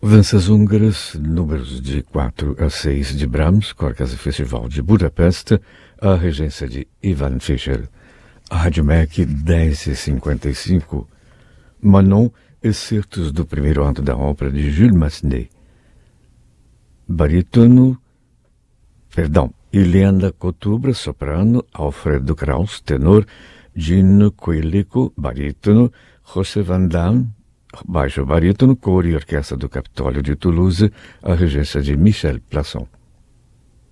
Danças húngaras, números de 4 a 6 de Brahms, com a Orquestra Festival de Budapeste, a regência de Ivan Fischer. A Rádio MEC 10h55. Manon, excertos do primeiro ato da ópera de Jules Massenet. Ileana Kotubra, soprano, Alfredo Kraus, tenor, Gino Coelico, barítono, José Van Damme, baixo barítono, coro e orquestra do Capitólio de Toulouse, a regência de Michel Plasson.